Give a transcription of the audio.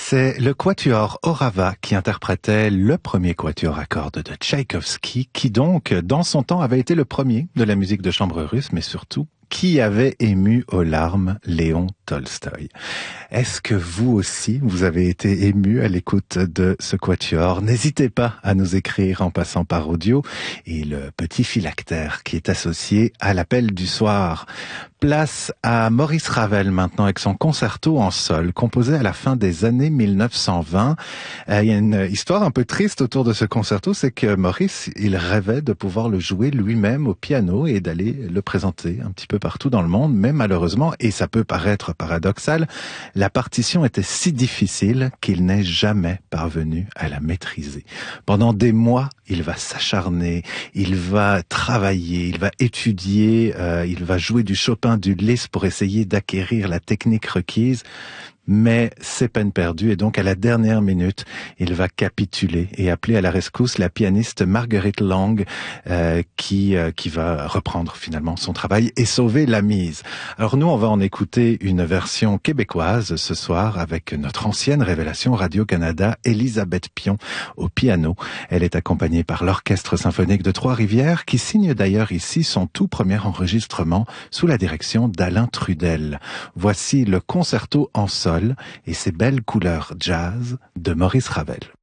C'est le quatuor Orava qui interprétait le premier quatuor à cordes de Tchaïkovski, qui donc, dans son temps, avait été le premier de la musique de chambre russe, mais surtout, qui avait ému aux larmes Léon Tolstoï. Est-ce que vous aussi, vous avez été ému à l'écoute de ce quatuor? N'hésitez pas à nous écrire en passant par audio et le petit phylactère qui est associé à l'appel du soir. Place à Maurice Ravel maintenant avec son concerto en sol, composé à la fin des années 1920. Il y a une histoire un peu triste autour de ce concerto, c'est que Maurice, il rêvait de pouvoir le jouer lui-même au piano et d'aller le présenter un petit peu partout dans le monde, mais malheureusement, et ça peut paraître paradoxal, la partition était si difficile qu'il n'est jamais parvenu à la maîtriser. Pendant des mois, il va s'acharner, il va travailler, il va étudier, il va jouer du Chopin, du Liszt pour essayer d'acquérir la technique requise. Mais c'est peine perdue et donc à la dernière minute, il va capituler et appeler à la rescousse la pianiste Marguerite Long qui va reprendre finalement son travail et sauver la mise. Alors nous, on va en écouter une version québécoise ce soir avec notre ancienne révélation Radio-Canada, Elisabeth Pion au piano. Elle est accompagnée par l'Orchestre symphonique de Trois-Rivières qui signe d'ailleurs ici son tout premier enregistrement sous la direction d'Alain Trudel. Voici le concerto en sol et ses belles couleurs jazz de Maurice Ravel.